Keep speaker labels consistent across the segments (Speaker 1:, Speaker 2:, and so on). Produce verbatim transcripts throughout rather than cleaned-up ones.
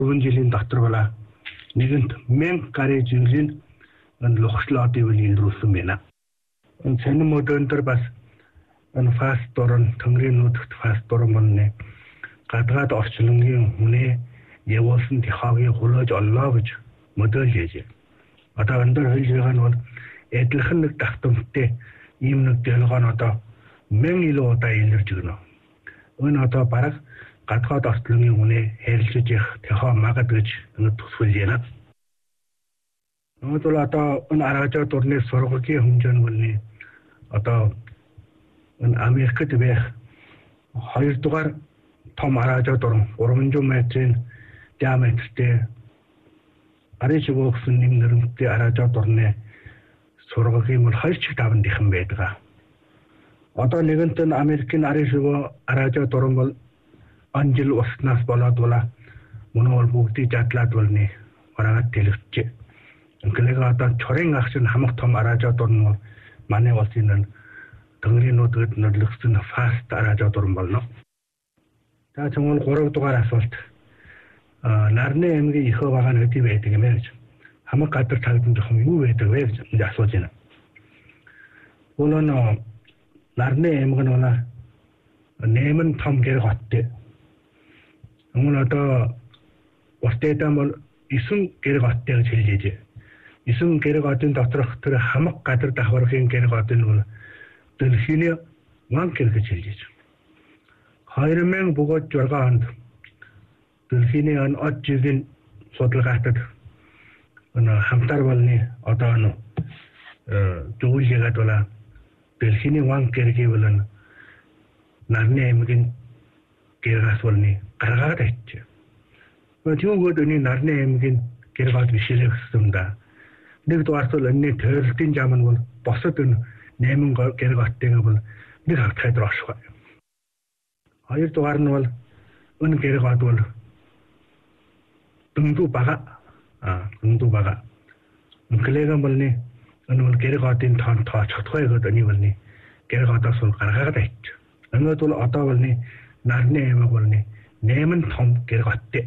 Speaker 1: дөрвөн жилийн дотор бола нэгэнт мянга гаруй жилийн лухслаадыг илрүүлсэн байна. Цаним өдөөндөр бас энэ фаст дорн тэнгэрийн нутагт фаст дорн мөнний гадаад орчлонгийн хүнээ явуулсан тихаагийн хулойж оллоо гэж модельж. Одоо өндөр хэлжбайгаа нь бол эдлхэн нэг давтамжтай ийм нэг дэлгоон одоо мянга илүү удаа илэрж гэнэ. Энэ одоо бараг гадаад орчлонгийн хүнээ хэрэлж их тихаа магад гэж нэг төсвөл яана. Өнөөдөр одоо энэ аражаа дурны сургуулийн хэмжээнд мөрний одоо энэ Америкт байх хоёрдугаар том аражаа дурн гурван зуун метрийн диаметртэй ариж өгсөн нэмнэрмтэй аражаа дурны сургуулийн мөр хоёр чиг даван дихэн байдаг. Одоо нэгэнт нь Америкийн ариж аражаа дурн бол анжил уснаас болоод бола мөнөөр бүгдийг жадлаад болны гараад тэлвчээ. Ингээл одоо чорын агш нь хамаг том аражаа дурн манай улсын тэнгэрийн нутагт нөлөөлсөн фаст аражаа дурн болно. За тэгвэл гурав дугаар асуулт. А нарны аймгийн ихөө байгаа нь хэдий байдаг юм бэ гэж. Хамаг гадар тагдан жоохон юу байдаг вэ гэж асууж байна. Өөрөөр нарны аймаг нь бол нэмэн том гэр хоттой. Өмнө одоо уртайдан бол есөн гэр хоттой гэж хэлжээ. Есөн гэр хотын доторх тэр хамаг гадар давхархын гэр хот нь бол дэлхийн ванг гэр гэж хэлжээ. хоёр мянга журам онд дэлхийн ан оджигийн судалгаатад энэ хамтар болны одоо нь зөвлөгээд бола дэлхийн ванг гэргийн болон нарны аймгийн гэргас болны гаргаад ачиж. Тэгвэл энэ нарны аймгийн гэргад бишэлсэн да. Нэг дугаарт бол энэ төрөлтийн зам нь бол босод энэ найман гэргаттай бол нэг хавтхайд рашгүй. Хоёр дугаар нь бол энэ гэргад бол дүндүү бага а дүндүү бага. Инглигэн болны энэ бол гэргадын тоон тооцохдгүй гэдэг энэ болны гэргадаас бол гаргаад ачиж. Өнөөдөр бол одоо болны нарны аймаг болны нэмэн том гэргаттай.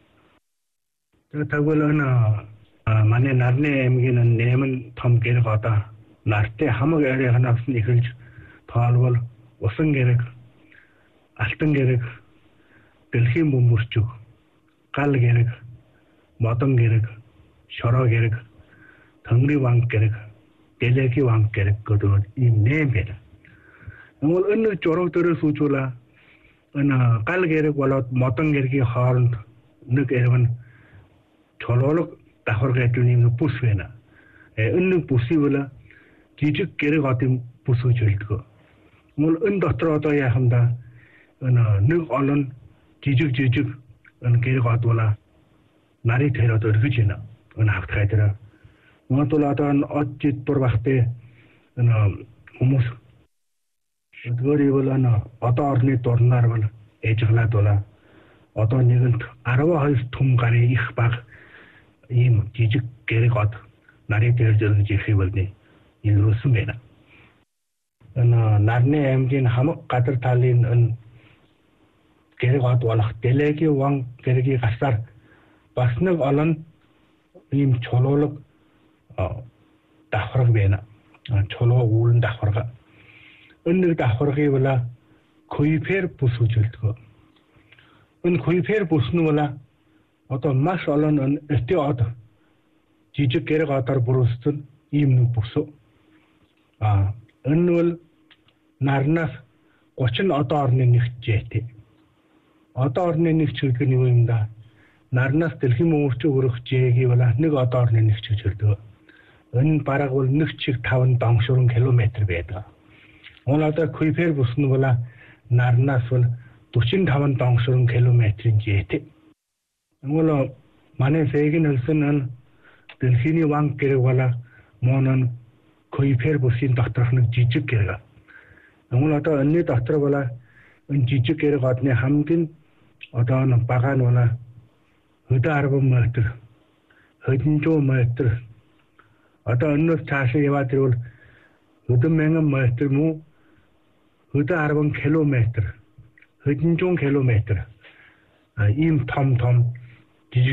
Speaker 1: Тэгээд тэгвэл энэ манай нарны аймгийн нэмэн том гэргад нартай хамаг яриахнаас нь эхэлж тоолвол усан гэрэг, алтан гэрэг, дэлхийн бөмбөрчөг, гал гэрэг, модон гэрэг, шороо гэрэг, тэнгэрийн ванг гэрэг, дэлхийн ванг гэрэг гэдэг ийм нэм байна. Тэгвэл энэ журам дээрээс үжүүлээ энэ гал гэрэг болоод модон гэргийн хооронд нэг эрвэн чулуулаг давхар гэдэг юм бүс байна. Э энэ бүсийг бол жижиг гэрэг одын бүс гэж хэлдэг. Мөн энэ дотор одоо яахамда энэ нэг олон жижиг жижиг энэ гэрэг од бол нарийн тэр одоо өргөж байна. Энэ хавтгай дээр. Мөн бол одоо од жидбар бахтай энэ хүмүүс өдгөрий бол энэ одоо орны дурнаар бол ээжглаад бол одоо нэгэнт арван хоёр том гарын их баг ийм жижиг гэрэг од нарийн тэр зэрэг жихий болны илрүүлсэн байна. Энэ нарны аймгийн хамаг гадар талын энэ гэрэг од болох дэлхийн ванг гэргийн гасаар бас нэг олон ийм чулуулаг давхарга байна. Чулуу үүлэн давхарга. Энэ нэг давхаргыг бол койфер бүс гэж хэлдэг. Энэ койфер бүс нь бол одоо маш олон эти од жижиг гэрэг одоор бүрэлдэхүүн ийм нэг бүс. А энэ бол нарнаас гучин одоо орны нэгжээтэй. Одоо орны нэгж гэдэг нь юу юм да? Нарнаас дэлхийн мөрчөө өрөх жээгийг бол нэг одоо орны нэгж гэж хэлдэг. Энэ бараг бол нэг чиг таван доншурн километр байдаг. Мөн одоо койфер бүс нь бол нарнаас бол дөрвөн таван доншурн километрийн жээтэй. Мөн манай фэгийн хэлсэн нь дэлхийн ванг гэрэг бол мөн койфер бүсийн доторх нэг жижиг гэрэг. Мөн одоо энэний дотор бол энэ жижиг гэрэг одны хамгийн одоо бага нь бол хөдөө арван метр, хэдэн зуун метр. Одоо өнөөс цаашаа яваад ирвэл хөдөө мянган метр мөн хөдөө арван километр, хэдэн зуун километр. А ийм том том